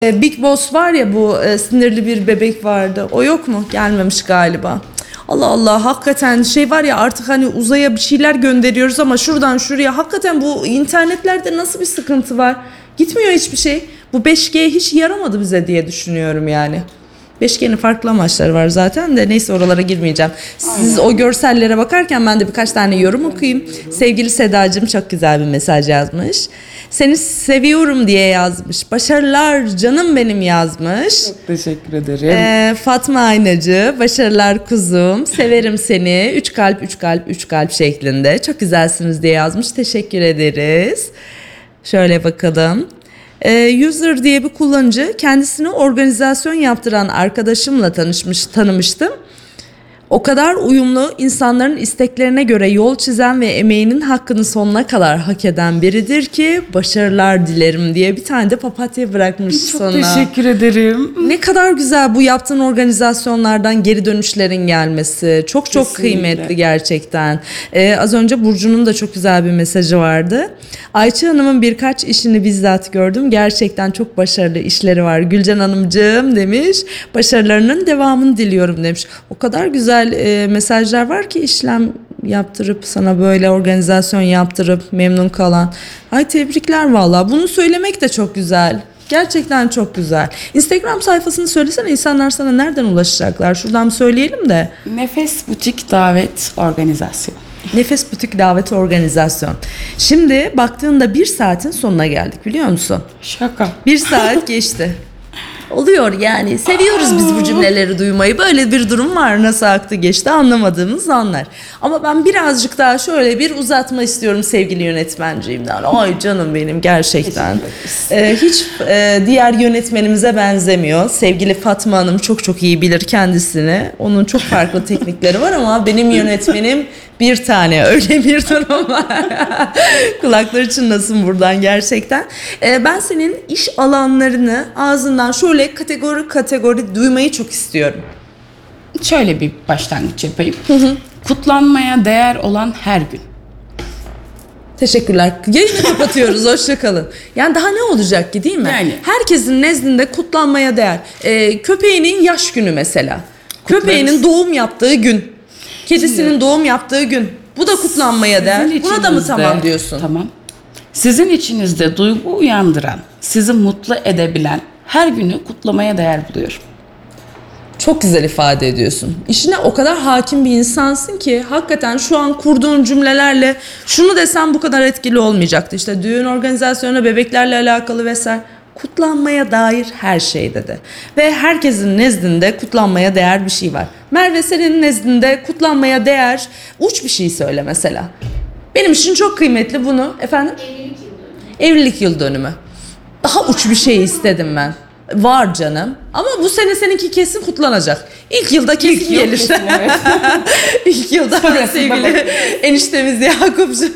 Big Boss var ya, bu sinirli bir bebek vardı. O yok mu? Gelmemiş galiba. Allah Allah, hakikaten şey var ya, artık hani uzaya bir şeyler gönderiyoruz ama şuradan şuraya, hakikaten bu internetlerde nasıl bir sıkıntı var? Gitmiyor hiçbir şey. Bu 5G hiç yaramadı bize diye düşünüyorum yani. 5G'nin farklı amaçları var zaten de, neyse oralara girmeyeceğim. Siz o görsellere bakarken ben de birkaç tane yorum okuyayım. Sevgili Sedacığım çok güzel bir mesaj yazmış. Seni seviyorum diye yazmış. Başarılar canım benim yazmış. Çok teşekkür ederim. Fatma Aynacı, başarılar kuzum, severim seni. 3 kalp 3 kalp 3 kalp şeklinde. Çok güzelsiniz diye yazmış. Teşekkür ederiz. Şöyle bakalım. User diye bir kullanıcı, kendisine organizasyon yaptıran arkadaşımla tanımıştım. O kadar uyumlu, insanların isteklerine göre yol çizen ve emeğinin hakkını sonuna kadar hak eden biridir ki başarılar dilerim diye bir tane de papatya bırakmış sana. Çok teşekkür ederim. Ne kadar güzel bu yaptığın organizasyonlardan geri dönüşlerin gelmesi. Çok Kesinlikle. kıymetli gerçekten. Az önce Burcu'nun da çok güzel bir mesajı vardı. Ayça Hanım'ın birkaç işini bizzat gördüm. Gerçekten çok başarılı işleri var. Gülcan Hanımcığım demiş. Başarılarının devamını diliyorum demiş. O kadar güzel mesajlar var ki, işlem yaptırıp sana böyle organizasyon yaptırıp memnun kalan. Ay tebrikler valla. Bunu söylemek de çok güzel. Gerçekten çok güzel. Instagram sayfasını söylesene, insanlar sana nereden ulaşacaklar? Şuradan söyleyelim de. Nefes Butik Davet Organizasyon. Nefes Butik Davet Organizasyon. Şimdi baktığında 1 saatin sonuna geldik, biliyor musun? Şaka. 1 saat geçti. Oluyor yani. Seviyoruz biz bu cümleleri duymayı. Böyle bir durum var. Nasıl aktı geçti anlamadığımız anlar. Ama ben birazcık daha şöyle bir uzatma istiyorum sevgili yönetmenciğimden. Ay canım benim, gerçekten. Hiç diğer yönetmenimize benzemiyor. Sevgili Fatma Hanım çok iyi bilir kendisini. Onun çok farklı teknikleri var ama benim yönetmenim bir tane, öyle bir durum var. Kulakları çınlasın buradan gerçekten. Ben senin iş alanlarını ağzından şöyle kategori duymayı çok istiyorum. Şöyle bir başlangıç yapayım. Kutlanmaya değer olan her gün. Teşekkürler. Yayını kapatıyoruz. Hoşçakalın. Yani daha ne olacak ki, değil mi? Yani. Herkesin nezdinde kutlanmaya değer. Köpeğinin yaş günü mesela. Kutlarız. Köpeğinin doğum yaptığı gün. Kedisinin doğum yaptığı gün. Bu da kutlanmaya değer. Buna da mı tamam diyorsun? Tamam. Sizin içinizde duygu uyandıran, sizi mutlu edebilen her günü kutlamaya değer buluyorum. Çok güzel ifade ediyorsun. İşine o kadar hakim bir insansın ki hakikaten şu an kurduğun cümlelerle şunu desem bu kadar etkili olmayacaktı. İşte düğün organizasyonu, bebeklerle alakalı vesaire. Kutlanmaya dair her şey dedi. Ve herkesin nezdinde kutlanmaya değer bir şey var. Merve, senin nezdinde kutlanmaya değer uç bir şey söyle mesela. Benim için çok kıymetli bunu. Efendim? Evlilik yıl dönümü. Daha uç bir şey istedim ben. Var canım. Ama bu sene seninki kesin kutlanacak. İlk yılda kesin gelir. Kesin, evet. İlk yılda sevgili eniştemiz Yakup'cum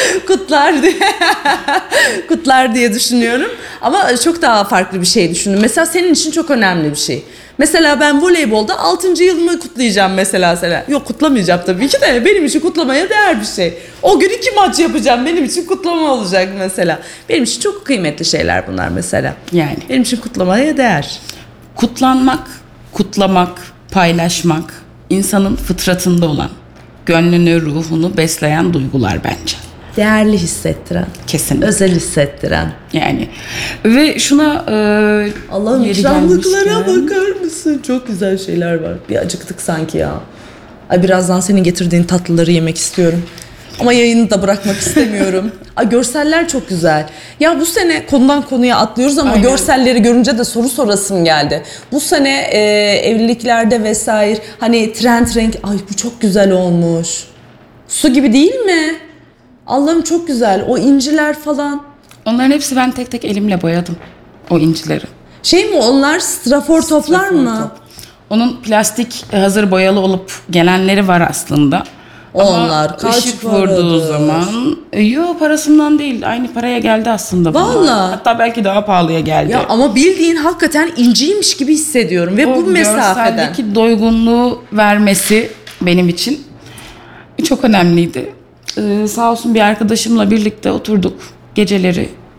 kutlar diye düşünüyorum. Ama çok daha farklı bir şey düşündüm. Mesela senin için çok önemli bir şey. Mesela ben voleybolda 6. yılımı kutlayacağım mesela. Yok, kutlamayacağım tabii ki de, benim için kutlamaya değer bir şey. O gün 2 maç yapacağım, benim için kutlama olacak mesela. Benim için çok kıymetli şeyler bunlar mesela. Yani. Benim için kutlamaya değer. Kutlanmak, kutlamak, paylaşmak insanın fıtratında olan, gönlünü, ruhunu besleyen duygular bence. Değerli hissettiren. Kesinlikle. Özel hissettiren. Yani ve şuna Allah'ım yeri ikramlıklara gelmişken- bakar mısın? Çok güzel şeyler var. Bir acıktık sanki ya. Ay, birazdan senin getirdiğin tatlıları yemek istiyorum. Ama yayını da bırakmak istemiyorum. Ay, görseller çok güzel. Ya bu sene konudan konuya atlıyoruz ama Aynen. görselleri görünce de soru sorasım geldi. Bu sene evliliklerde vesaire hani trend renk, ay bu çok güzel olmuş. Su gibi değil mi? Allah'ım çok güzel. O inciler falan. Onların hepsi ben tek tek elimle boyadım. O incileri. Şey mi onlar, strafor toplar mı? Strafor top. Onun plastik hazır boyalı olup gelenleri var aslında. Onlar Ama kaç ışık vurduğu paradır? zaman parasından değil, aynı paraya geldi aslında bunlar. Vallahi. Hatta belki daha pahalıya geldi. Ya ama bildiğin hakikaten inciymiş gibi hissediyorum ve o bu mesafeden. görseldeki doygunluğu vermesi benim için çok önemliydi. Sağ olsun bir arkadaşımla birlikte oturduk geceleri.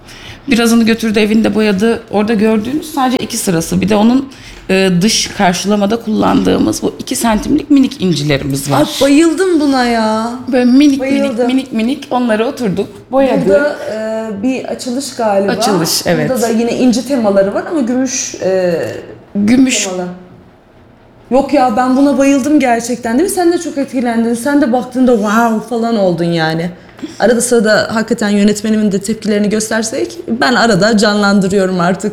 Birazını götürdü, evinde boyadı. Orada gördüğünüz sadece 2 sırası. Bir de onun dış karşılamada kullandığımız bu 2 santimlik minik incilerimiz var. Ay, bayıldım buna ya. Böyle minik Bayıldım. minik onları oturduk, boyadı. Burada bir açılış galiba. Açılış, evet. Burada da yine inci temaları var ama gümüş Gümüş. temalı. Yok ya, ben buna bayıldım gerçekten, değil mi? Sen de çok etkilendin. Sen de baktığında wow falan oldun yani. Arada sırada hakikaten yönetmenimin de tepkilerini göstersek, ben arada canlandırıyorum artık.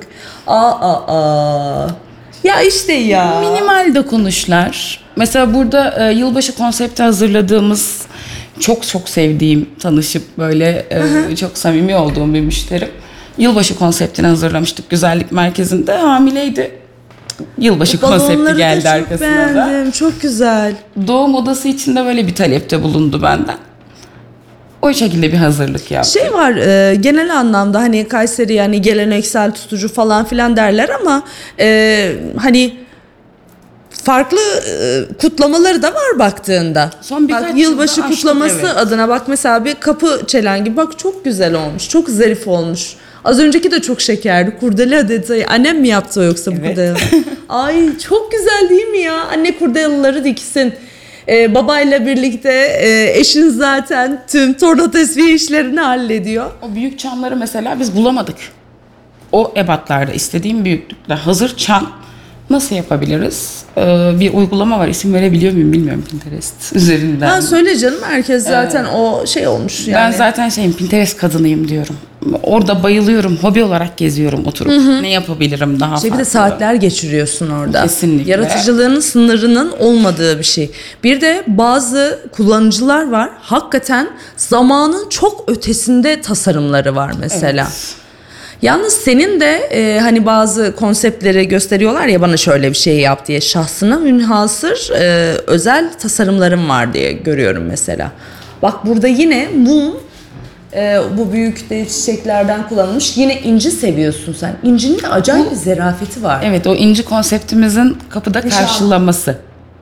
Ya işte ya. Minimal dokunuşlar. Mesela burada yılbaşı konsepti hazırladığımız, çok çok sevdiğim, tanışıp böyle çok samimi olduğum bir müşterim. Yılbaşı konseptini hazırlamıştık güzellik merkezinde. Hamileydi. Yılbaşı konsepti Balonları geldi da çok arkasına beğendim. da. Çok güzel. Doğum odası için de böyle bir talepte bulundu benden. O şekilde bir hazırlık yaptım. Şey var, genel anlamda hani Kayseri yani geleneksel tutucu falan filan derler ama hani farklı kutlamaları da var baktığında. Son birkaç bak, yılbaşı yılda açtık, kutlaması evet. adına bak, mesela bir kapı çelengi, bak çok güzel olmuş, çok zarif olmuş. Az önceki de çok şekerdi. Kurdele detayı. Annem mi yaptı o yoksa bu Evet. kurdele? Ay çok güzel değil mi ya? Anne kurdelaları diksin. Babayla birlikte eşin zaten tüm torna tesbih işlerini hallediyor. O büyük çanları mesela biz bulamadık. O ebatlarda, istediğim büyüklükte hazır çan nasıl yapabiliriz? Bir uygulama var, isim verebiliyor muyum bilmiyorum, Pinterest üzerinden. Ha, söyle canım, herkes zaten o şey olmuş yani. Ben zaten Pinterest kadınıyım diyorum. Orada bayılıyorum, hobi olarak geziyorum oturup. Ne yapabilirim daha Bir farklı? de saatler geçiriyorsun orada. Kesinlikle. Yaratıcılığının sınırının olmadığı bir şey. Bir de bazı kullanıcılar var. Hakikaten zamanın çok ötesinde tasarımları var mesela. Evet. Yalnız senin de hani bazı konseptleri gösteriyorlar ya, bana şöyle bir şey yap diye, şahsına münhasır özel tasarımlarım var diye görüyorum mesela. Bak burada yine mum, bu büyük de çiçeklerden kullanılmış. Yine inci seviyorsun sen. İncinin de acayip bir zerafeti var. Evet, o inci konseptimizin kapıda karşılaması.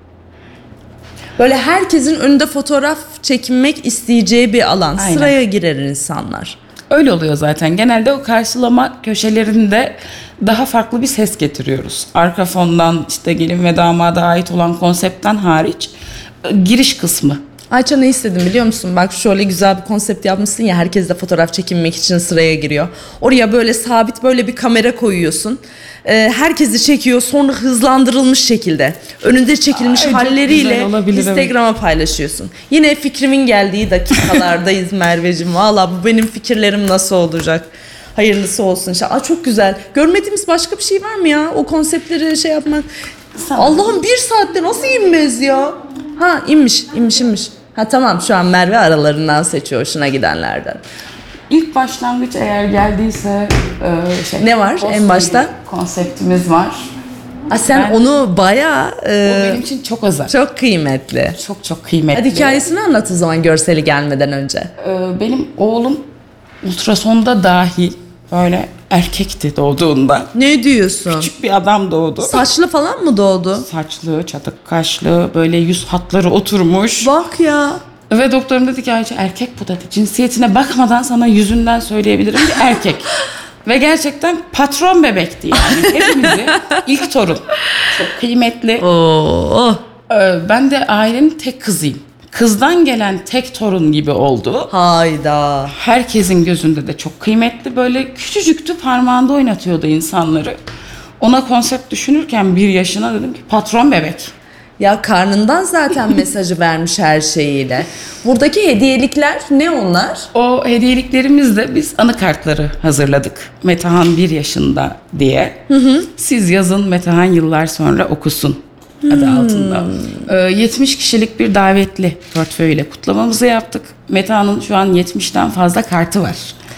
Böyle herkesin önünde fotoğraf çekinmek isteyeceği bir alan. Aynen. Sıraya girer insanlar. Öyle oluyor zaten. Genelde o karşılama köşelerinde daha farklı bir ses getiriyoruz. Arka fondan, işte gelin ve damada ait olan konseptten hariç giriş kısmı. Ayça, ne istedim biliyor musun? Bak, şöyle güzel bir konsept yapmışsın ya, herkes de fotoğraf çekinmek için sıraya giriyor. Oraya böyle sabit böyle bir kamera koyuyorsun. Herkesi çekiyor, sonra hızlandırılmış şekilde önünde çekilmiş Ay, çok halleriyle güzel olabilir, evet. Instagram'a paylaşıyorsun. Yine fikrimin geldiği dakikalardayız Merveciğim. Valla bu benim fikirlerim nasıl olacak? Hayırlısı olsun inşallah. Aa, çok güzel. Görmediğimiz başka bir şey var mı ya? O konseptleri şey yapmak. Allah'ım, 1 saatte nasıl inmez ya? Ha, inmiş. Ha tamam, şu an Merve aralarından seçiyor hoşuna gidenlerden. İlk başlangıç eğer geldiyse Ne var o en başta? konseptimiz var. Aa, sen Ben- onu bayağı O benim için çok özel. çok kıymetli. Çok çok kıymetli. Hadi hikayesini anlat o zaman, görseli gelmeden önce. Benim oğlum ultrasonda dahil böyle erkekti doğduğunda. Ne diyorsun? Küçük bir adam doğdu. Saçlı falan mı doğdu? Saçlı, çatık kaşlı, böyle yüz hatları oturmuş. Bak ya. Ve doktorum dedi ki Ayça, erkek bu dedi. Cinsiyetine bakmadan sana yüzünden söyleyebilirim ki erkek. Ve gerçekten patron bebekti yani. Hepimizi ilk torun. Çok kıymetli. Oo. Ben de ailenin tek kızıyım. Kızdan gelen tek torun gibi oldu. Hayda. Herkesin gözünde de çok kıymetli. Böyle küçücüktü, parmağında oynatıyordu insanları. Ona konsept düşünürken 1 yaşına dedim ki patron bebek. Ya karnından zaten mesajı vermiş her şeyiyle. Buradaki hediyelikler ne onlar? O hediyeliklerimizde biz anı kartları hazırladık. Metehan 1 yaşında diye. Siz yazın, Metehan yıllar sonra okusun adı altında. 70 kişilik bir davetli portföyle kutlamamızı yaptık. Metehan'ın şu an 70'ten fazla kartı var.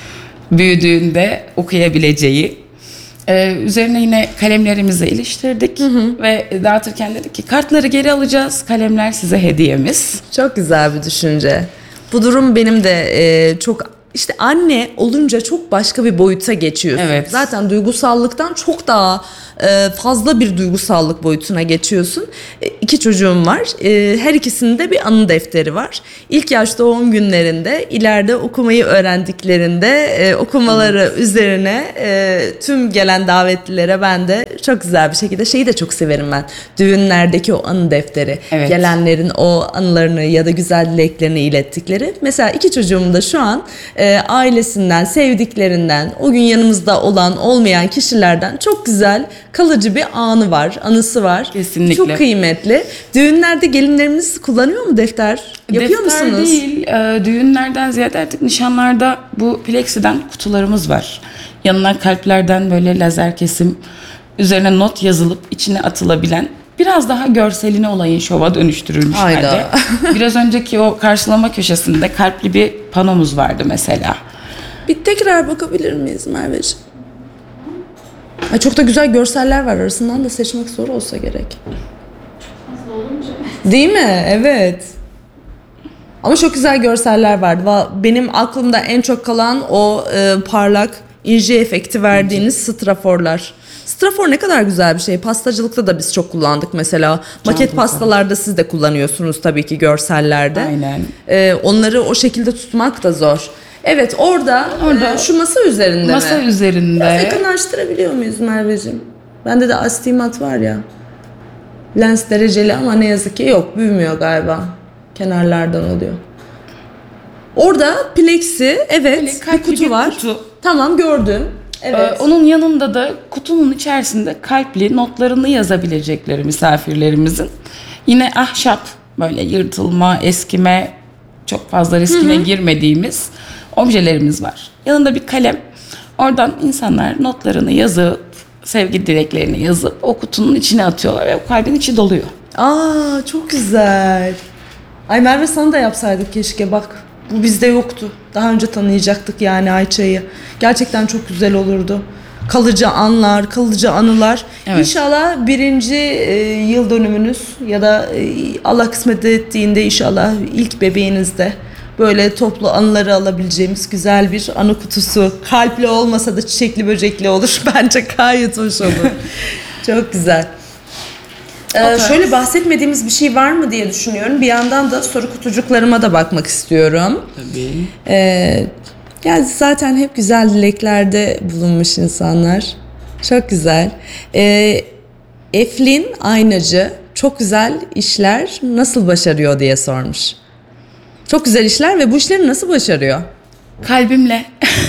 Büyüdüğünde okuyabileceği. Üzerine yine kalemlerimizi iliştirdik ve dağıtırken dedik ki kartları geri alacağız, kalemler size hediyemiz. Çok güzel bir düşünce. Bu durum benim de çok işte anne olunca çok başka bir boyuta geçiyorsun. Evet. Zaten duygusallıktan çok daha fazla bir duygusallık boyutuna geçiyorsun. 2 çocuğum var. Her ikisinin de bir anı defteri var. İlk yaş doğum günlerinde, ileride okumayı öğrendiklerinde okumaları üzerine tüm gelen davetlilere ben de çok güzel bir şekilde şeyi de çok severim ben. Düğünlerdeki o anı defteri. Evet. Gelenlerin o anılarını ya da güzel dileklerini ilettikleri. Mesela 2 çocuğum da şu an ailesinden, sevdiklerinden, o gün yanımızda olan, olmayan kişilerden çok güzel, kalıcı bir anı var, anısı var. Kesinlikle. Çok kıymetli. Düğünlerde gelinleriniz kullanıyor mu defter? Yapıyor Defter musunuz? değil, düğünlerden ziyade artık nişanlarda bu plexiden kutularımız var. Yanına kalplerden böyle lazer kesim, üzerine not yazılıp içine atılabilen, biraz daha görseline olayın şova dönüştürülmüş Hayda. halde. Biraz önceki o karşılama köşesinde kalpli bir panomuz vardı mesela. Bir tekrar bakabilir miyiz Merveciğim? Ay, çok da güzel görseller var. Arasından da seçmek zor olsa gerek. Değil mi? Evet. Ama çok güzel görseller vardı. Benim aklımda en çok kalan o parlak ince efekti verdiğiniz straforlar. Strafor ne kadar güzel bir şey. Pastacılıkta da biz çok kullandık mesela. Maket güzel. pastalarda siz de kullanıyorsunuz tabii ki görsellerde. Aynen. Onları o şekilde tutmak da zor. Evet, orada şu masa üzerinde Masa mi? üzerinde. Biraz yakınlaştırabiliyor muyuz Merveciğim? Bende de astigmat var ya. Lens dereceli ama ne yazık ki yok. Büyümüyor galiba. Kenarlardan oluyor. Orada plexi, evet, Böyle bir kalpli kutu bir var. kutu. Tamam, gördüm. Evet. Onun yanında da kutunun içerisinde kalpli notlarını yazabilecekleri misafirlerimizin yine ahşap, böyle yırtılma, eskime, çok fazla riskine girmediğimiz objelerimiz var. Yanında bir kalem. Oradan insanlar notlarını yazıp, sevgi dileklerini yazıp o kutunun içine atıyorlar ve o kalbin içi doluyor. Aa, çok güzel. Ay Merve, sana da yapsaydık keşke, bak. Bu bizde yoktu. Daha önce tanıyacaktık yani Ayça'yı. Gerçekten çok güzel olurdu. Kalıcı anlar, kalıcı anılar. Evet. İnşallah 1. yıl dönümünüz ya da Allah kısmet ettiğinde inşallah ilk bebeğinizde böyle toplu anıları alabileceğimiz güzel bir anı kutusu. Kalpli olmasa da çiçekli böcekli olur. Bence gayet hoş olur. Çok güzel. Şöyle bahsetmediğimiz bir şey var mı diye düşünüyorum. Bir yandan da soru kutucuklarıma da bakmak istiyorum. Tabii. Yani zaten hep güzel dileklerde bulunmuş insanlar. Çok güzel. Eflin Aynacı çok güzel işler nasıl başarıyor diye sormuş. Çok güzel işler ve bu işleri nasıl başarıyor? Kalbimle.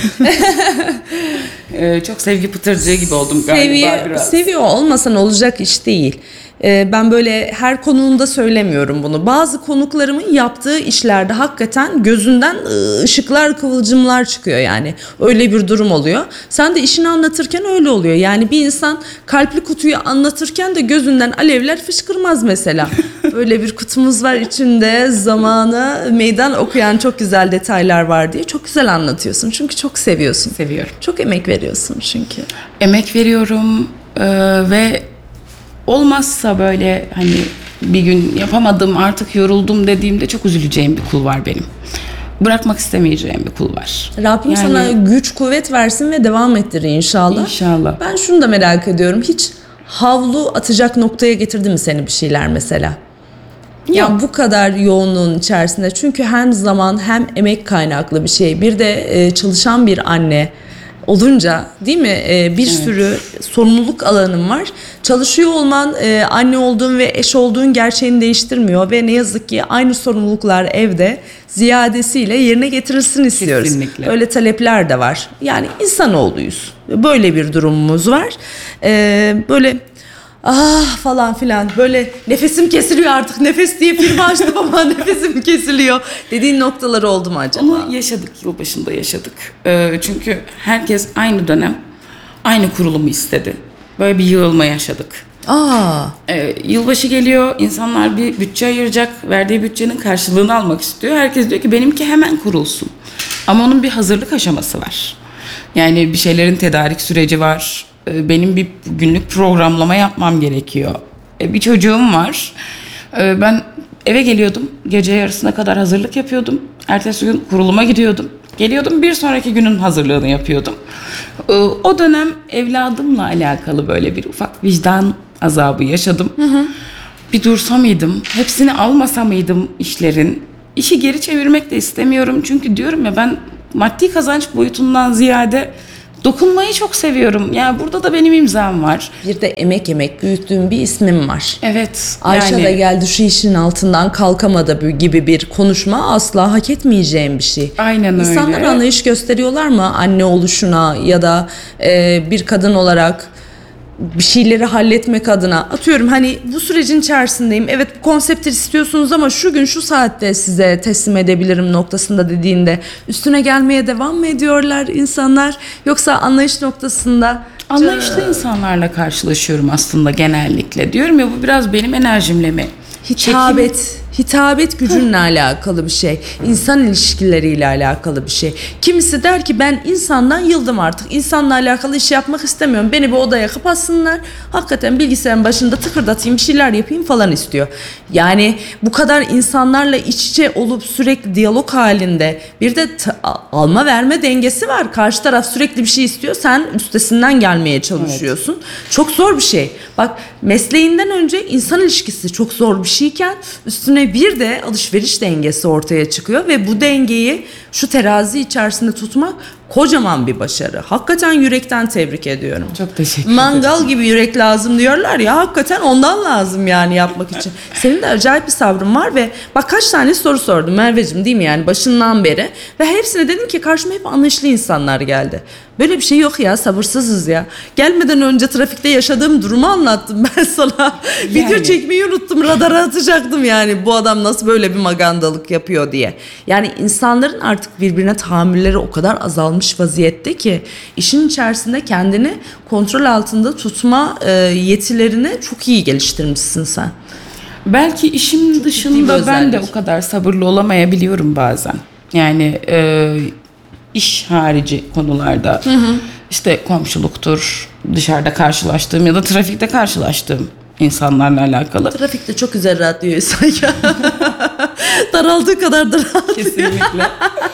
Çok sevgi pıtırcığı gibi oldum galiba biraz. Seviyor olmasan olacak iş değil. Ben böyle her konuğumda söylemiyorum bunu. Bazı konuklarımın yaptığı işlerde hakikaten gözünden ışıklar, kıvılcımlar çıkıyor yani. Öyle bir durum oluyor. Sen de işini anlatırken öyle oluyor. Yani bir insan kalpli kutuyu anlatırken de gözünden alevler fışkırmaz mesela. Öyle bir kutumuz var, içinde zamana meydan okuyan çok güzel detaylar var diye. Çok güzel anlatıyorsun çünkü çok seviyorsun. Seviyorum. Çok emek veriyorsun çünkü. Emek veriyorum ve olmazsa böyle hani bir gün yapamadım, artık yoruldum dediğimde çok üzüleceğim bir kul var benim. Bırakmak istemeyeceğim bir kul var. Rabbim Yani- sana güç, kuvvet versin ve devam ettir inşallah. İnşallah. Ben şunu da merak ediyorum. Hiç havlu atacak noktaya getirdi mi seni bir şeyler mesela? Ya bu kadar yoğunluğun içerisinde, çünkü hem zaman hem emek kaynaklı bir şey. Bir de çalışan bir anne olunca, değil mi? Bir sürü sorumluluk alanın var. Çalışıyor olman anne olduğun ve eş olduğun gerçeğini değiştirmiyor ve ne yazık ki aynı sorumluluklar evde ziyadesiyle yerine getirilsin istiyoruz. Kesinlikle. Öyle talepler de var. Yani insanoğluyuz. Böyle bir durumumuz var. Böyle falan filan, böyle nefesim kesiliyor artık, nefes diye firma açtım ama nefesim kesiliyor dediğin noktaları oldu mu acaba? Onu yaşadık, yılbaşında yaşadık. Çünkü herkes aynı dönem aynı kurulumu istedi. Böyle bir yığılma yaşadık. Yılbaşı geliyor, insanlar bir bütçe ayıracak, verdiği bütçenin karşılığını almak istiyor. Herkes diyor ki benimki hemen kurulsun. Ama onun bir hazırlık aşaması var. Yani bir şeylerin tedarik süreci var. Benim bir günlük programlama yapmam gerekiyor. Bir çocuğum var. Ben eve geliyordum. Gece yarısına kadar hazırlık yapıyordum. Ertesi gün kuruluma gidiyordum. Geliyordum, bir sonraki günün hazırlığını yapıyordum. O dönem evladımla alakalı böyle bir ufak vicdan azabı yaşadım. Bir dursa mıydım? Hepsini almasa mıydım işlerin? İşi geri çevirmek de istemiyorum. Çünkü diyorum ya, ben maddi kazanç boyutundan ziyade dokunmayı çok seviyorum. Yani burada da benim imzam var. Bir de emek büyüttüğüm bir ismim var. Evet. Ayşe de geldi şu işin altından kalkamadı gibi bir konuşma asla hak etmeyeceğim bir şey. Aynen öyle. İnsanlar anlayış gösteriyorlar mı anne oluşuna ya da bir kadın olarak bir şeyleri halletmek adına? Atıyorum, hani bu sürecin içerisindeyim. Evet, bu konsepti istiyorsunuz ama şu gün şu saatte size teslim edebilirim noktasında dediğinde üstüne gelmeye devam mı ediyorlar insanlar? Yoksa anlayış noktasında Anlayışlı insanlarla karşılaşıyorum aslında genellikle. Diyorum ya, bu biraz benim enerjimle mi? hitabet gücünle alakalı bir şey. İnsan ilişkileriyle alakalı bir şey. Kimisi der ki ben insandan yıldım artık. İnsanla alakalı iş yapmak istemiyorum. Beni bir odaya kapatsınlar. Hakikaten bilgisayarın başında tıkırdatayım, bir şeyler yapayım falan istiyor. Yani bu kadar insanlarla iç içe olup sürekli diyalog halinde bir de alma verme dengesi var. Karşı taraf sürekli bir şey istiyor. Sen üstesinden gelmeye çalışıyorsun. Evet. Çok zor bir şey. Bak, mesleğinden önce insan ilişkisi çok zor bir şeyken üstüne bir de alışveriş dengesi ortaya çıkıyor ve bu dengeyi şu terazi içerisinde tutmak kocaman bir başarı. Hakikaten yürekten tebrik ediyorum. Çok teşekkür ederim. Mangal gibi yürek lazım diyorlar ya, hakikaten ondan lazım yani yapmak için. Senin de acayip bir sabrın var ve bak kaç tane soru sordum Merveciğim, değil mi, yani başından beri, ve hepsine dedin ki karşıma hep anlayışlı insanlar geldi. Böyle bir şey yok ya, sabırsızız ya. Gelmeden önce trafikte yaşadığım durumu anlattım ben sana. Video çekmeyi unuttum, radara atacaktım yani bu adam nasıl böyle bir magandalık yapıyor diye. Yani insanların artık birbirine tahammülleri o kadar azalmış vaziyette ki işin içerisinde kendini kontrol altında tutma yetilerini çok iyi geliştirmişsin sen. Belki işim dışında ben de o kadar sabırlı olamayabiliyorum bazen. Yani iş harici konularda, işte komşuluktur, dışarıda karşılaştığım ya da trafikte karşılaştığım insanlarla alakalı. Trafikte çok güzel rahatlıyor insan ya. Daraldığı kadar daralıyor. Kesinlikle.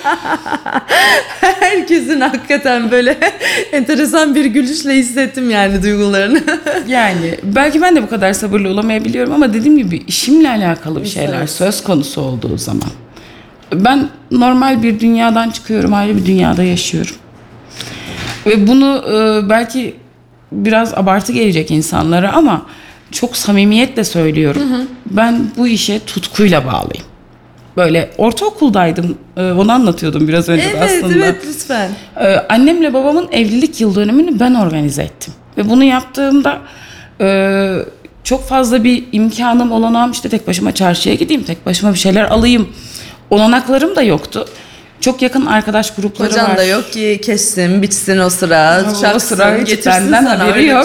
Herkesin hakikaten böyle enteresan bir gülüşle hissettim yani duygularını. Yani belki ben de bu kadar sabırlı olamayabiliyorum ama dediğim gibi işimle alakalı bir şeyler söz konusu olduğu zaman ben normal bir dünyadan çıkıyorum, ayrı bir dünyada yaşıyorum. Ve bunu belki biraz abartı gelecek insanlara ama çok samimiyetle söylüyorum. Ben bu işe tutkuyla bağlıyım. Böyle ortaokuldaydım, onu anlatıyordum biraz önce de aslında. Evet, lütfen. Annemle babamın evlilik yıl dönümünü ben organize ettim. Ve bunu yaptığımda çok fazla bir imkanım, olanağım, işte tek başıma çarşıya gideyim, tek başıma bir şeyler alayım. Olanaklarım da yoktu. Çok yakın arkadaş grupları var. Kocan da yok ki kessin, bitsin o sıra. O sıra hiç benden haberi yok.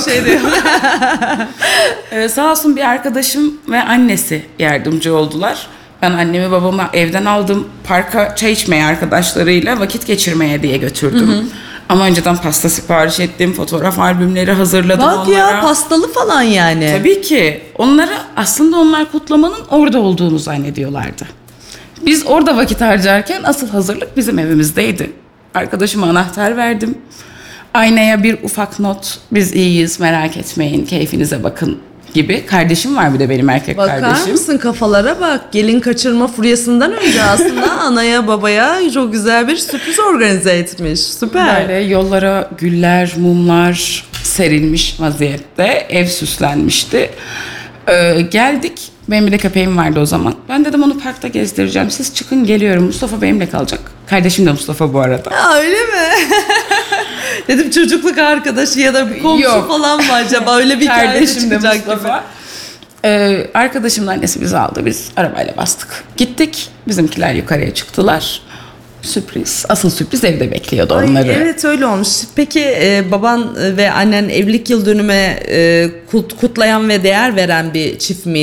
Sağ olsun bir arkadaşım ve annesi yardımcı oldular. Ben annemi babamı evden aldım. Parka çay içmeye, arkadaşlarıyla vakit geçirmeye diye götürdüm. Ama önceden pasta sipariş ettim. Fotoğraf albümleri hazırladım onlara. Bak ya, pastalı falan yani. Tabii ki. Aslında onlar kutlamanın orada olduğunu zannediyorlardı. Biz orada vakit harcarken asıl hazırlık bizim evimizdeydi. Arkadaşıma anahtar verdim. Aynaya bir ufak not. Biz iyiyiz, merak etmeyin, keyfinize bakın gibi. Kardeşim var bir de, benim erkek kardeşim. Bakar mısın kafalara bak. Gelin kaçırma furyasından önce aslında anaya babaya çok güzel bir sürpriz organize etmiş. Süper. Böyle yollara güller, mumlar serilmiş vaziyette. Ev süslenmişti. Geldik. Benim bir de köpeğim vardı o zaman. Ben dedim onu parkta gezdireceğim. Siz çıkın, geliyorum. Mustafa benimle kalacak. Kardeşim de Mustafa bu arada. Öyle mi? Dedim çocukluk arkadaşı ya da bir komşu falan mı acaba? Öyle bir hikaye çıkacak Mustafa gibi. Arkadaşımın annesi bizi aldı. Biz arabayla bastık. Gittik. Bizimkiler yukarıya çıktılar. Sürpriz. Asıl sürpriz evde bekliyordu onları. Evet, öyle olmuş. Peki baban ve annen evlilik yıl dönümüne kutlayan ve değer veren bir çift miydi?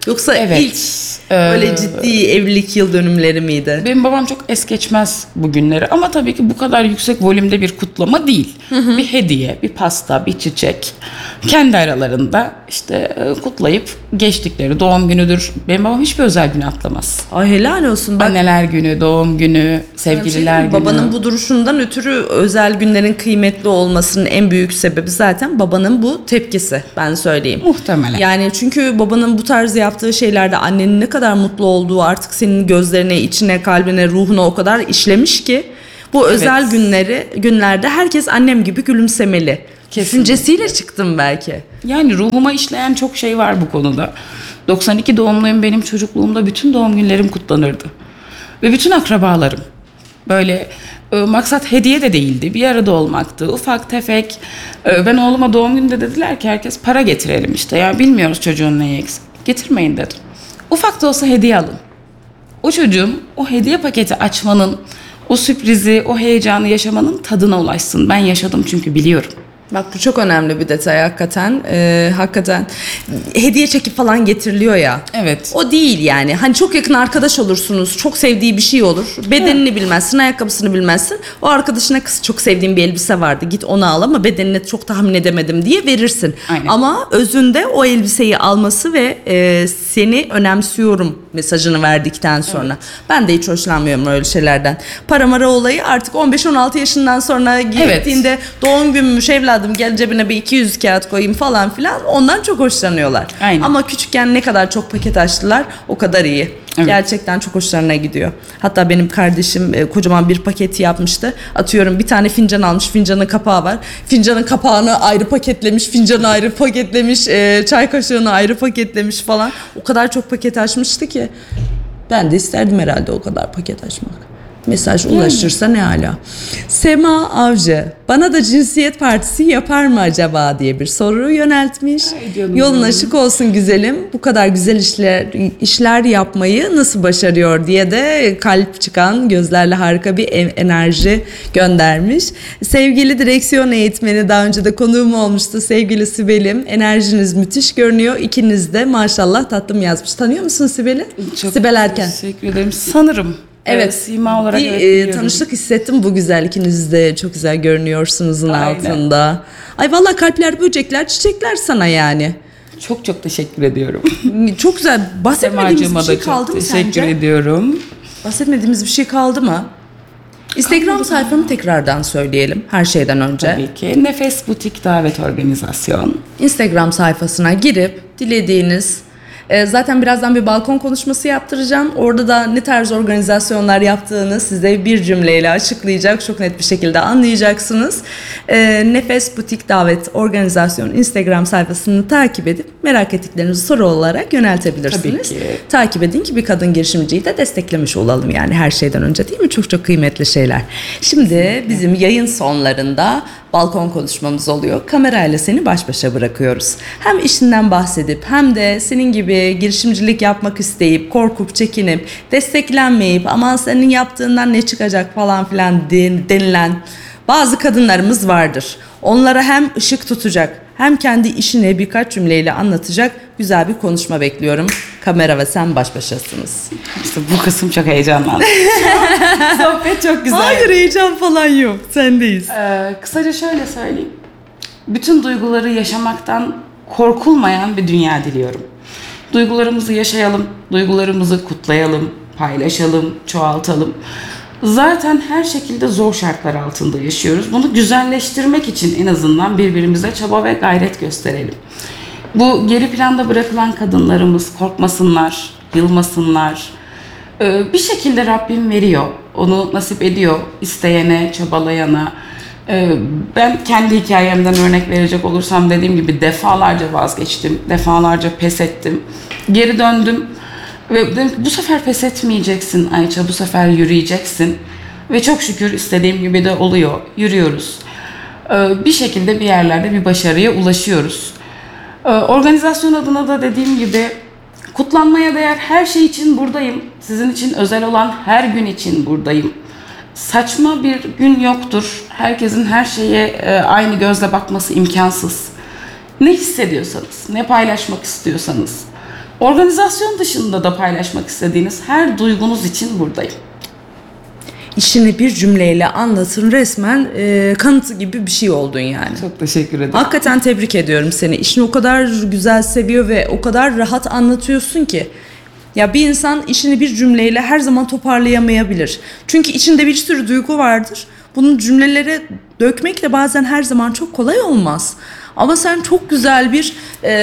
Yoksa Evet. ilk böyle ciddi evlilik yıl dönümleri miydi? Benim babam çok es geçmez bu günleri ama tabii ki bu kadar yüksek volümde bir kutlama değil. Bir hediye, bir pasta, bir çiçek. Kendi aralarında işte kutlayıp geçtikleri doğum günüdür. Benim babam hiçbir özel günü atlamaz. Ay helal olsun. Bak, Anneler günü, doğum günü, sevgililer günü. babanın bu duruşundan ötürü özel günlerin kıymetli olmasının en büyük sebebi zaten babanın bu tepkisi, ben söyleyeyim. Muhtemelen. Yani çünkü babanın bu tarz yaptığı şeylerde annenin ne kadar mutlu olduğu artık senin gözlerine, içine, kalbine, ruhuna o kadar işlemiş ki bu özel günlerde herkes annem gibi gülümsemeli. Kesinlikle. Düşüncesiyle çıktım belki. Yani ruhuma işleyen çok şey var bu konuda. 92 doğumluyum, benim çocukluğumda bütün doğum günlerim kutlanırdı. Ve bütün akrabalarım. Böyle maksat hediye de değildi. Bir arada olmaktı. Ufak tefek. Ben oğluma doğum gününde dediler ki herkes para getirelim işte. Ya bilmiyoruz çocuğun neyi eksik. Getirmeyin dedim. Ufak da olsa hediye alın. O çocuğum o hediye paketi açmanın, o sürprizi, o heyecanı yaşamanın tadına ulaşsın. Ben yaşadım çünkü biliyorum. Bak bu çok önemli bir detay hakikaten. Hakikaten hediye çekip falan getiriliyor ya. Evet. O değil yani. Hani çok yakın arkadaş olursunuz. Çok sevdiği bir şey olur. Bedenini bilmezsin, ayakkabısını bilmezsin. O arkadaşına kız çok sevdiğim bir elbise vardı. Git onu al ama bedenini çok tahmin edemedim diye verirsin. Aynen. Ama özünde o elbiseyi alması ve seni önemsiyorum mesajını verdikten sonra. Ben de hiç hoşlanmıyorum öyle şeylerden. Para mara olayı artık 15-16 yaşından sonra gittiğinde doğum günmüş evladım gel cebine bir 200 kağıt koyayım falan filan, ondan çok hoşlanıyorlar. Aynen. Ama küçükken ne kadar çok paket açtılar o kadar iyi. Evet. Gerçekten çok hoşlarına gidiyor. Hatta benim kardeşim kocaman bir paketi yapmıştı. Atıyorum bir tane fincan almış, fincanın kapağı var. Fincanın kapağını ayrı paketlemiş, fincanı ayrı paketlemiş, çay kaşığını ayrı paketlemiş falan. O kadar çok paket açmıştı ki ben de isterdim herhalde o kadar paket açmak. Mesaj ulaşırsa ne ala. Sema Avcı, bana da cinsiyet partisi yapar mı acaba diye bir soru yöneltmiş. Yolun açık olsun güzelim. Bu kadar güzel işler yapmayı nasıl başarıyor diye de kalp çıkan gözlerle harika bir enerji göndermiş. Sevgili direksiyon eğitmeni, daha önce de konuğum olmuştu sevgili Sibel'im. Enerjiniz müthiş görünüyor. İkiniz de maşallah tatlım yazmış. Tanıyor musun Sibel'i? Çok Sibel Erken. teşekkür ederim. Sanırım. Evet, sima olarak bir biliyorum. tanıştık hissettim bu güzel. İkiniz de çok güzel görünüyorsunuzun Aynen. altında. Ay vallahi kalpler, böcekler, çiçekler sana yani. Çok çok teşekkür ediyorum. Çok güzel. Bahsetmediğimiz bir Semacığıma şey da kaldı çok mı teşekkür sence? ediyorum. Bahsetmediğimiz bir şey kaldı mı? Instagram sayfamı tekrardan söyleyelim her şeyden önce. Tabii ki. Nefes Butik Davet Organizasyon. Instagram sayfasına girip dilediğiniz, zaten birazdan bir balkon konuşması yaptıracağım. Orada da ne tarz organizasyonlar yaptığını size bir cümleyle açıklayacak. Çok net bir şekilde anlayacaksınız. Nefes Butik Davet Organizasyon Instagram sayfasını takip edip merak ettiklerinizi soru olarak yöneltebilirsiniz. Tabii ki. Takip edin ki bir kadın girişimciyi de desteklemiş olalım yani her şeyden önce, değil mi? Çok çok kıymetli şeyler. Şimdi bizim yayın sonlarında balkon konuşmamız oluyor. Kamerayla seni baş başa bırakıyoruz. Hem işinden bahsedip hem de senin gibi girişimcilik yapmak isteyip, korkup, çekinip, desteklenmeyip aman senin yaptığından ne çıkacak falan filan denilen bazı kadınlarımız vardır. Onlara hem ışık tutacak hem kendi işini birkaç cümleyle anlatacak güzel bir konuşma bekliyorum. Kamera ve sen baş başasınız. İşte bu kısım çok heyecanlandı. Sohbet çok güzel. Hayır, heyecan falan yok. Sendeyiz. Kısaca şöyle söyleyeyim. Bütün duyguları yaşamaktan korkulmayan bir dünya diliyorum. Duygularımızı yaşayalım, duygularımızı kutlayalım, paylaşalım, çoğaltalım. Zaten her şekilde zor şartlar altında yaşıyoruz. Bunu güzelleştirmek için en azından birbirimize çaba ve gayret gösterelim. Bu geri planda bırakılan kadınlarımız korkmasınlar, yılmasınlar. Bir şekilde Rabbim veriyor, onu nasip ediyor isteyene, çabalayana. Ben kendi hikayemden örnek verecek olursam dediğim gibi defalarca vazgeçtim, defalarca pes ettim. Geri döndüm ve dedim ki bu sefer pes etmeyeceksin Ayça, bu sefer yürüyeceksin. Ve çok şükür istediğim gibi de oluyor, yürüyoruz. Bir şekilde bir yerlerde bir başarıya ulaşıyoruz. Organizasyon adına da dediğim gibi kutlanmaya değer her şey için buradayım. Sizin için özel olan her gün için buradayım. Saçma bir gün yoktur. Herkesin her şeye aynı gözle bakması imkansız. Ne hissediyorsanız, ne paylaşmak istiyorsanız Organizasyon dışında da paylaşmak istediğiniz her duygunuz için buradayım. İşini bir cümleyle anlatın, resmen kanıtı gibi bir şey oldun yani. Çok teşekkür ederim. Hakikaten tebrik ediyorum seni. İşini o kadar güzel seviyor ve o kadar rahat anlatıyorsun ki. Ya bir insan işini bir cümleyle her zaman toparlayamayabilir. Çünkü içinde bir sürü duygu vardır. Bunu cümlelere dökmek de bazen her zaman çok kolay olmaz. Ama sen çok güzel bir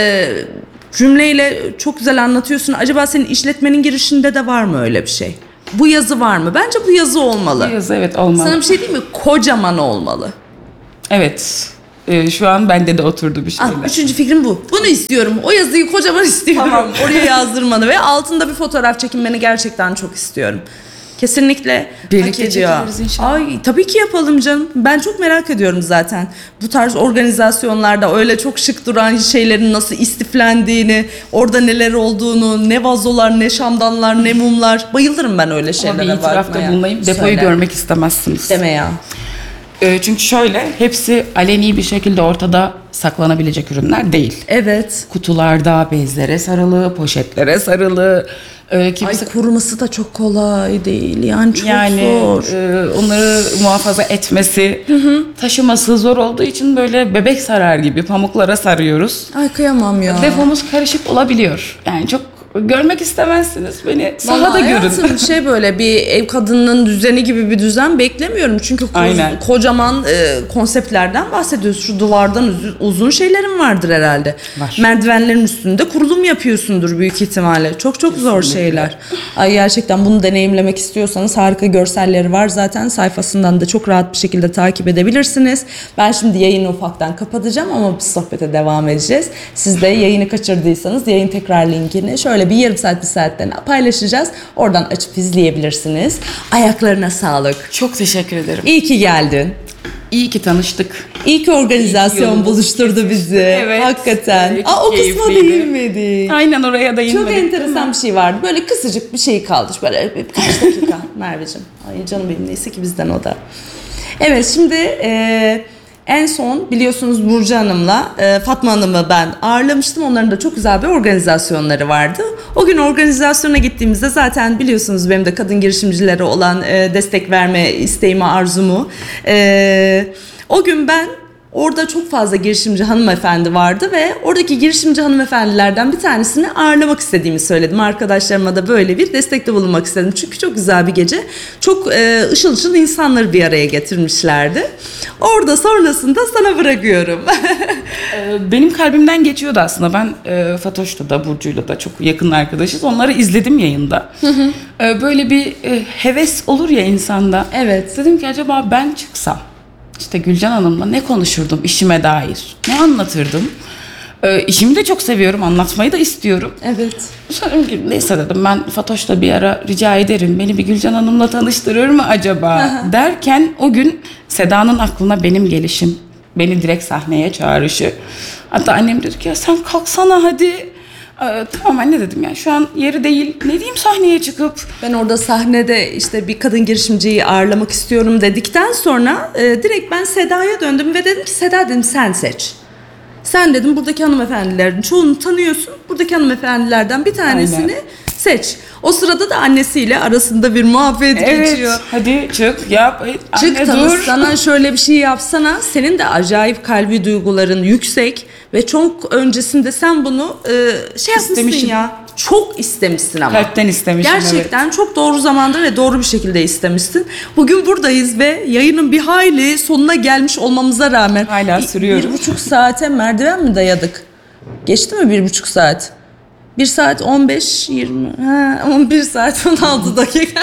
cümleyle çok güzel anlatıyorsun. Acaba senin işletmenin girişinde de var mı öyle bir şey? Bu yazı var mı? Bence bu yazı olmalı. Bu yazı evet olmalı. Sana bir şey diyeyim mi? Kocaman olmalı. Evet. Şu an bende de oturdu bir şeyler. Üçüncü fikrim bu. Bunu istiyorum. O yazıyı kocaman istiyorum. Tamam. Oraya yazdırmanı ve altında bir fotoğraf çekinmeni gerçekten çok istiyorum. Kesinlikle Birlikte hak ediyor. çekiliriz inşallah. Ay tabii ki yapalım canım. Ben çok merak ediyorum zaten. Bu tarz organizasyonlarda öyle çok şık duran şeylerin nasıl istiflendiğini, orada neler olduğunu, ne vazolar, ne şamdanlar, ne mumlar. Bayılırım ben öyle şeylere Ama bir itirafta bakmaya. bulunayım. Depoyu Söyle. görmek istemezsiniz. Deme ya. Çünkü şöyle, hepsi aleni bir şekilde ortada saklanabilecek ürünler değil. Evet. Kutularda bezlere sarılı, poşetlere sarılı. Kimisi Ay kuruması da çok kolay değil. Yani çok yani zor. onları muhafaza etmesi, taşıması zor olduğu için böyle bebek sarar gibi pamuklara sarıyoruz. Ay kıyamam ya. Depomuz karışık olabiliyor. Yani çok görmek istemezsiniz. Beni sahada Vallahi görün. hayatım şey böyle bir ev kadınının düzeni gibi bir düzen beklemiyorum. Çünkü Aynen. kocaman konseptlerden bahsediyoruz. Şu duvardan uzun şeylerin vardır herhalde. Var. Merdivenlerin üstünde kurulum yapıyorsundur büyük ihtimalle. Çok zor şeyler. Ay gerçekten bunu deneyimlemek istiyorsanız harika görselleri var. Zaten sayfasından da çok rahat bir şekilde takip edebilirsiniz. Ben şimdi yayını ufaktan kapatacağım ama biz sohbete devam edeceğiz. Siz de yayını kaçırdıysanız yayın tekrar linkini şöyle bir yarım saat bir saatten paylaşacağız. Oradan açıp izleyebilirsiniz. Ayaklarına sağlık. Çok teşekkür ederim. İyi ki geldin. İyi ki tanıştık. İyi ki organizasyon yolumuz buluşturdu bizi. Evet. Hakikaten. Evet, çok O kısma keyifliydi. değinmedik. Aynen oraya da Çok inmedik. enteresan bir şey vardı. Böyle kısacık bir şey kaldı. Böyle birkaç dakika Merveciğim. Ay canım benim neyse ki bizden o da. Evet şimdi en son biliyorsunuz Burcu Hanım'la Fatma Hanım'ı ben ağırlamıştım. Onların da çok güzel bir organizasyonları vardı. O gün organizasyona gittiğimizde zaten biliyorsunuz benim de kadın girişimcilere olan destek verme isteğimi, arzumu. O gün ben orada çok fazla girişimci hanımefendi vardı ve oradaki girişimci hanımefendilerden bir tanesini ağırlamak istediğimi söyledim. Arkadaşlarıma da böyle bir destekte bulunmak istedim. Çünkü çok güzel bir gece. Çok ışıl ışıl insanları bir araya getirmişlerdi. Orada sonrasında sana bırakıyorum. Benim kalbimden geçiyordu aslında. Ben Fatoş'la da Burcu'yla da çok yakın arkadaşız. Onları izledim yayında. Böyle bir heves olur ya insanda. Evet. Dedim ki acaba ben çıksam işte Gülcan Hanım'la ne konuşurdum işime dair? Ne anlatırdım? İşimi de çok seviyorum. Anlatmayı da istiyorum. Evet. Sonra dedim ki neyse dedim ben Fatoş'la bir ara rica ederim. Beni bir Gülcan Hanım'la tanıştırır mı acaba? Derken o gün Seda'nın aklına benim gelişim. Beni direkt sahneye çağrışı. Hatta annem dedi ki ya sen kalksana hadi. Tamam anne dedim ya şu an yeri değil. Ne diyeyim sahneye çıkıp. Ben orada sahnede işte bir kadın girişimciyi ağırlamak istiyorum dedikten sonra direkt ben Seda'ya döndüm ve dedim ki Seda dedim sen seç. Sen dedim buradaki hanımefendilerin çoğunu tanıyorsun. Buradaki hanımefendilerden bir tanesini Aynen. seç. O sırada da annesiyle arasında bir muhabbet Evet geçiyor. hadi çık yap. Çık Anne dur. tanışsana şöyle bir şey yapsana. Senin de acayip kalbi duyguların yüksek ve çok öncesinde sen bunu şey yapmışsın İstemişim. ya. Çok istemişsin ama. Kalpten istemişim. Gerçekten çok doğru zamanda ve doğru bir şekilde istemişsin. Bugün buradayız ve yayının bir hayli sonuna gelmiş olmamıza rağmen Hala sürüyorum. 1,5 saate merdiven mi dayadık? Geçti mi 1,5 saat? 1 saat 15, 20, 11 saat 16 dakika.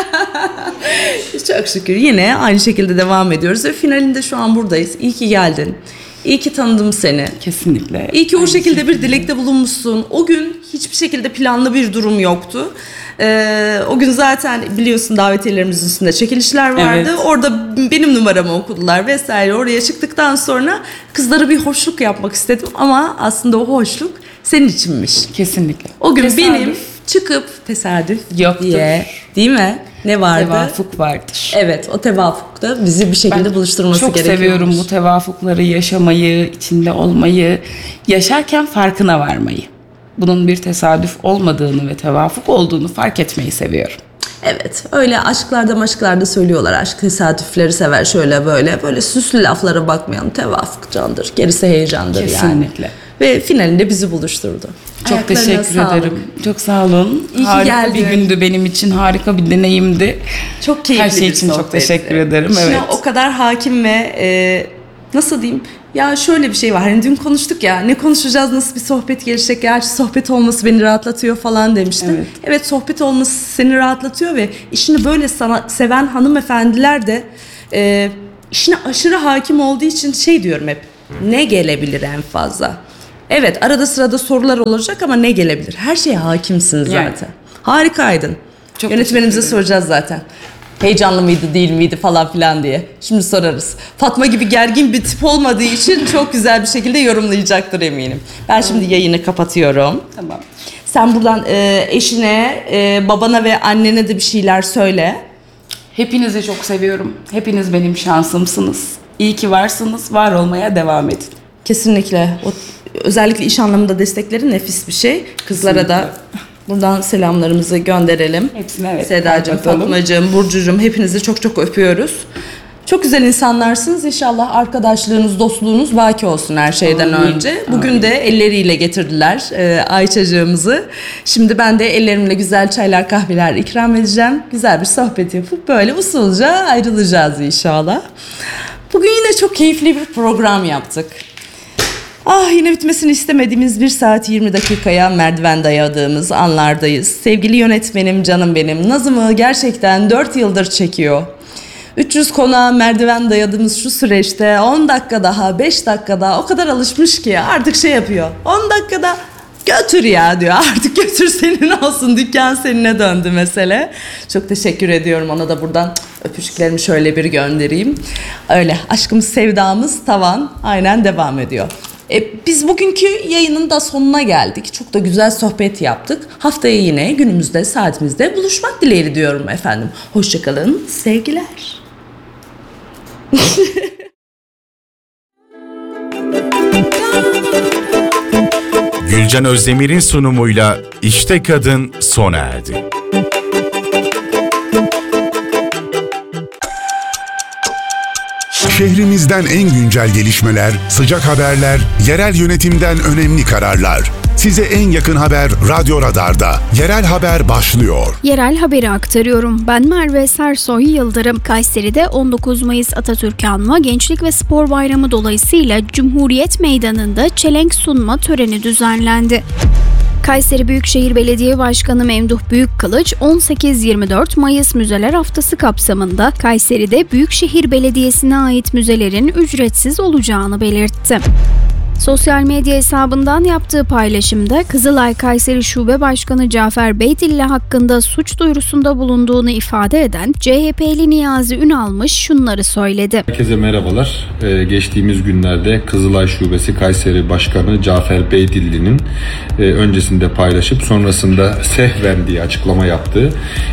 Çok şükür yine aynı şekilde devam ediyoruz ve finalinde şu an buradayız. İyi ki geldin. İyi ki tanıdım seni. Kesinlikle. İyi ki o şekilde bir dilekte bulunmuşsun. O gün hiçbir şekilde planlı bir durum yoktu. O gün zaten biliyorsun davetiyelerimizin üstünde çekilişler vardı. Evet. Orada benim numaramı okudular vesaire. Oraya çıktıktan sonra kızlara bir hoşluk yapmak istedim ama aslında o hoşluk senin içinmiş. Kesinlikle. O gün Tesadüf benim çıkıp tesadüf yoktur. diye değil mi? Ne vardı? Tevafuk vardır. Evet, o tevafukta bizi bir şekilde buluşturması Çok gerekiyormuş. seviyorum bu tevafukları yaşamayı, içinde olmayı, yaşarken farkına varmayı. bunun bir tesadüf olmadığını ve tevafuk olduğunu fark etmeyi seviyorum. Evet, öyle aşklarda söylüyorlar, aşk tesadüfleri sever, şöyle böyle süslü laflara bakmayalım, tevafuk candır, gerisi heyecandır. Kesinlikle. Yani. Ve finalinde bizi buluşturdu. Çok Ayaklarına teşekkür sağlık. ederim. Çok sağ olun. İyi ki harika bir geldin. gündü benim için. Harika bir deneyimdi. Çok keyifli Her şey bir için çok sohbetti. teşekkür ederim. İşine Evet. o kadar hakim ve nasıl diyeyim? Ya şöyle bir şey var. Hani dün konuştuk ya, ne konuşacağız, nasıl bir sohbet gelişecek? Gerçi sohbet olması beni rahatlatıyor falan demiştin. Evet, sohbet olması seni rahatlatıyor ve işini böyle seven hanımefendiler de işine aşırı hakim olduğu için şey diyorum hep. Ne gelebilir en fazla? Evet, arada sırada sorular olacak ama ne gelebilir? Her şeye hakimsin zaten. Yani. Harikaydın. Çok Yönetmenimize teşekkür ederim. soracağız zaten. Heyecanlı mıydı değil miydi falan filan diye. Şimdi sorarız. Fatma gibi gergin bir tip olmadığı için çok güzel bir şekilde yorumlayacaktır eminim. Ben şimdi yayını kapatıyorum. Tamam. Sen buradan eşine, babana ve annene de bir şeyler söyle. Hepinizi çok seviyorum. Hepiniz benim şansımsınız. İyi ki varsınız. Var olmaya devam edin. Kesinlikle. Özellikle iş anlamında destekleri nefis bir şey. Kızlara da buradan selamlarımızı gönderelim. Hepsine evet. Sedacığım, kapatalım. Fatmacığım, Burcu'cum hepinizi çok çok öpüyoruz. Çok güzel insanlarsınız. İnşallah arkadaşlığınız, dostluğunuz baki olsun her şeyden Amin. önce. Bugün de elleriyle getirdiler Ayça'cığımızı. Şimdi ben de ellerimle güzel çaylar, kahveler ikram edeceğim. Güzel bir sohbet yapıp böyle usulca ayrılacağız inşallah. Bugün yine çok keyifli bir program yaptık. Yine bitmesini istemediğimiz 1 saat 20 dakikaya merdiven dayadığımız anlardayız. Sevgili yönetmenim, canım benim, Nazım'ı gerçekten 4 yıldır çekiyor. 300 konağa merdiven dayadığımız şu süreçte 10 dakika daha, 5 dakika daha o kadar alışmış ki artık şey yapıyor. 10 dakikada götür ya diyor, artık götür senin olsun, dükkan seninle döndü mesele. Çok teşekkür ediyorum, ona da buradan öpücüklerimi şöyle bir göndereyim. Öyle aşkımız, sevdamız tavan aynen devam ediyor. Biz bugünkü yayının da sonuna geldik. Çok da güzel sohbet yaptık. Haftaya yine günümüzde, saatimizde buluşmak dileğiyle diyorum efendim. Hoşçakalın, sevgiler. Gülcan Özdemir'in sunumuyla İşte Kadın sona erdi. Şehrimizden en güncel gelişmeler, sıcak haberler, yerel yönetimden önemli kararlar. Size en yakın haber Radyo Radar'da. Yerel haber başlıyor. Yerel haberi aktarıyorum. Ben Merve Sersoy Yıldırım. Kayseri'de 19 Mayıs Atatürk Anma Gençlik ve Spor Bayramı dolayısıyla Cumhuriyet Meydanı'nda çelenk sunma töreni düzenlendi. Kayseri Büyükşehir Belediye Başkanı Memduh Büyükkılıç 18-24 Mayıs Müzeler Haftası kapsamında Kayseri'de Büyükşehir Belediyesi'ne ait müzelerin ücretsiz olacağını belirtti. Sosyal medya hesabından yaptığı paylaşımda Kızılay Kayseri Şube Başkanı Cafer Beydilli hakkında suç duyurusunda bulunduğunu ifade eden CHP'li Niyazi Ünalmış şunları söyledi. Herkese merhabalar. Geçtiğimiz günlerde Kızılay Şubesi Kayseri Başkanı Cafer Beydilli'nin öncesinde paylaşıp sonrasında sehven diye açıklama yaptığı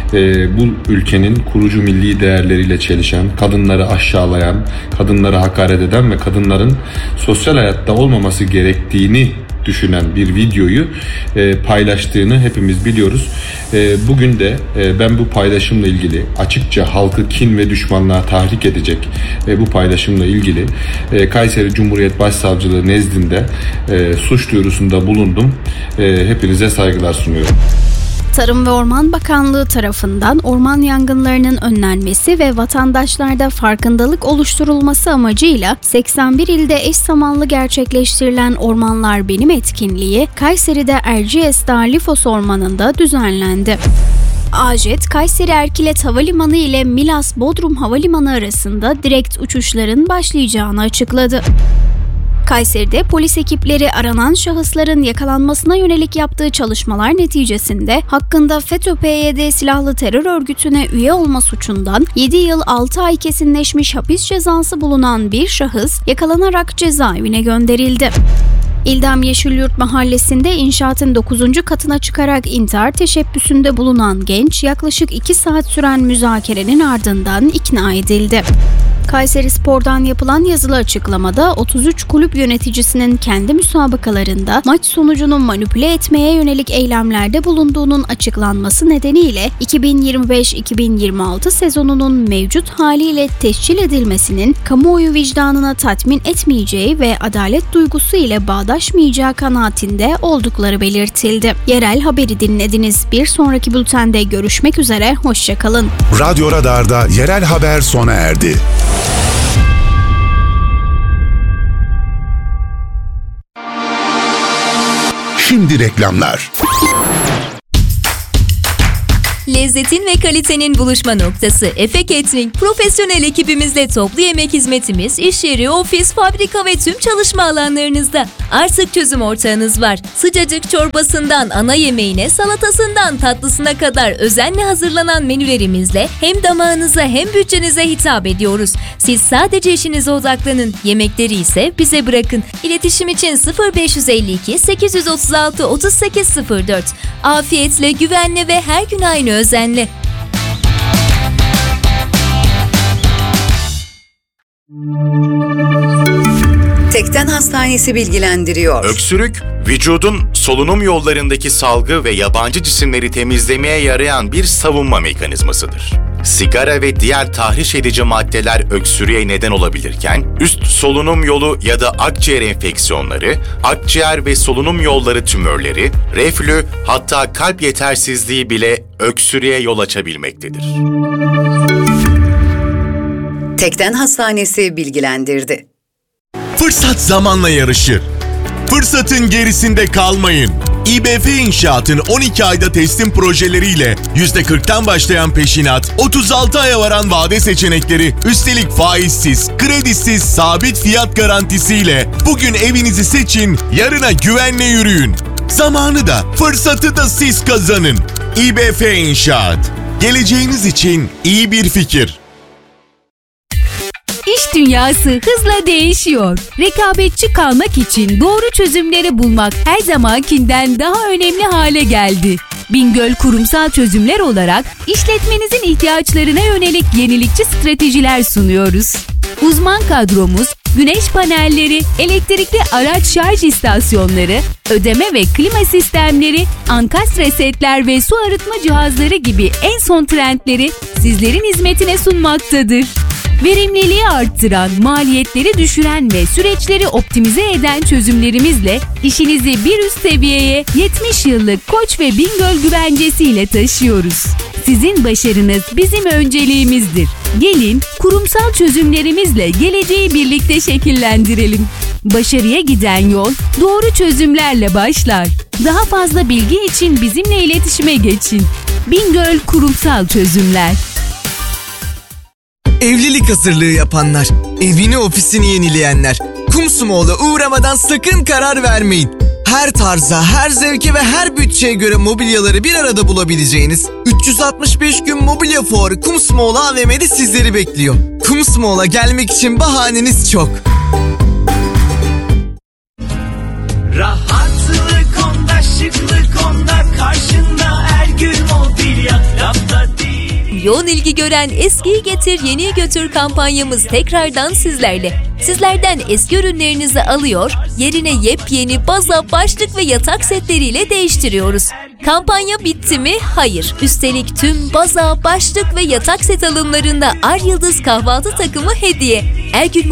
bu ülkenin kurucu milli değerleriyle çelişen, kadınları aşağılayan, kadınlara hakaret eden ve kadınların sosyal hayatta olmaması gerektiğini düşünen bir videoyu paylaştığını hepimiz biliyoruz. Bugün de ben bu paylaşımla ilgili açıkça halkı kin ve düşmanlığa tahrik edecek bu paylaşımla ilgili Kayseri Cumhuriyet Başsavcılığı nezdinde suç duyurusunda bulundum. Hepinize saygılar sunuyorum. Tarım ve Orman Bakanlığı tarafından orman yangınlarının önlenmesi ve vatandaşlarda farkındalık oluşturulması amacıyla 81 ilde eş zamanlı gerçekleştirilen Ormanlar Benim etkinliği Kayseri'de Erciyes'te Lifos Ormanı'nda düzenlendi. AJET, Kayseri Erkilet Havalimanı ile Milas Bodrum Havalimanı arasında direkt uçuşların başlayacağını açıkladı. Kayseri'de polis ekipleri aranan şahısların yakalanmasına yönelik yaptığı çalışmalar neticesinde hakkında FETÖ-PYD silahlı terör örgütüne üye olma suçundan 7 yıl 6 ay kesinleşmiş hapis cezası bulunan bir şahıs yakalanarak cezaevine gönderildi. İldam Yeşilyurt Mahallesi'nde inşaatın 9. katına çıkarak intihar teşebbüsünde bulunan genç yaklaşık 2 saat süren müzakerenin ardından ikna edildi. Kayserispor'dan yapılan yazılı açıklamada 33 kulüp yöneticisinin kendi müsabakalarında maç sonucunu manipüle etmeye yönelik eylemlerde bulunduğunun açıklanması nedeniyle 2025-2026 sezonunun mevcut haliyle tescil edilmesinin kamuoyu vicdanına tatmin etmeyeceği ve adalet duygusu ile bağdaşmayacağı kanaatinde oldukları belirtildi. Yerel haberi dinlediniz. Bir sonraki bültende görüşmek üzere, hoşça kalın. Radyo Radar'da yerel haber sona erdi. Şimdi reklamlar. Lezzetin ve kalitenin buluşma noktası Efe Catering, profesyonel ekibimizle toplu yemek hizmetimiz iş yeri, ofis, fabrika ve tüm çalışma alanlarınızda. Artık çözüm ortağınız var. Sıcacık çorbasından ana yemeğine, salatasından tatlısına kadar özenle hazırlanan menülerimizle hem damağınıza hem bütçenize hitap ediyoruz. Siz sadece işinize odaklanın, yemekleri ise bize bırakın. İletişim için 0552 836 3804. Afiyetle, güvenle ve her gün aynı özenle. Tekden Hastanesi bilgilendiriyor. Öksürük, vücudun solunum yollarındaki salgı ve yabancı cisimleri temizlemeye yarayan bir savunma mekanizmasıdır. Sigara ve diğer tahriş edici maddeler öksürüğe neden olabilirken, üst solunum yolu ya da akciğer enfeksiyonları, akciğer ve solunum yolları tümörleri, reflü, hatta kalp yetersizliği bile öksürüğe yol açabilmektedir. Tekden Hastanesi bilgilendirdi. Fırsat zamanla yarışır. Fırsatın gerisinde kalmayın. İBF İnşaat'ın 12 ayda teslim projeleriyle %40'tan başlayan peşinat, 36 aya varan vade seçenekleri, üstelik faizsiz, kredisiz, sabit fiyat garantisiyle bugün evinizi seçin, yarına güvenle yürüyün. Zamanı da, fırsatı da siz kazanın. İBF İnşaat. Geleceğiniz için iyi bir fikir. İş dünyası hızla değişiyor. Rekabetçi kalmak için doğru çözümleri bulmak her zamankinden daha önemli hale geldi. Bingöl Kurumsal Çözümler olarak işletmenizin ihtiyaçlarına yönelik yenilikçi stratejiler sunuyoruz. Uzman kadromuz, güneş panelleri, elektrikli araç şarj istasyonları, ödeme ve klima sistemleri, ankastre setler ve su arıtma cihazları gibi en son trendleri sizlerin hizmetine sunmaktadır. Verimliliği arttıran, maliyetleri düşüren ve süreçleri optimize eden çözümlerimizle işinizi bir üst seviyeye 70 yıllık Koç ve Bingöl güvencesiyle taşıyoruz. Sizin başarınız bizim önceliğimizdir. Gelin kurumsal çözümlerimizle geleceği birlikte şekillendirelim. Başarıya giden yol doğru çözümlerle başlar. Daha fazla bilgi için bizimle iletişime geçin. Bingöl Kurumsal Çözümler. Evlilik hazırlığı yapanlar, evini ofisini yenileyenler, Kumsumoğlu'na uğramadan sakın karar vermeyin. Her tarza, her zevke ve her bütçeye göre mobilyaları bir arada bulabileceğiniz 365 gün mobilya fuarı Kumsumoğlu AVM'de sizleri bekliyor. Kumsumoğlu'na gelmek için bahaneniz çok. Rahatlık onda, şıklık onda, karşında Ergül Mobilya, lafta değil. Yoğun ilgi gören Eskiyi Getir Yeniyi Götür kampanyamız tekrardan sizlerle. Sizlerden eski ürünlerinizi alıyor, yerine yepyeni baza, başlık ve yatak setleriyle değiştiriyoruz. Kampanya bitti mi? Hayır. Üstelik tüm baza, başlık ve yatak set alımlarında Ar Yıldız kahvaltı takımı hediye. Ergül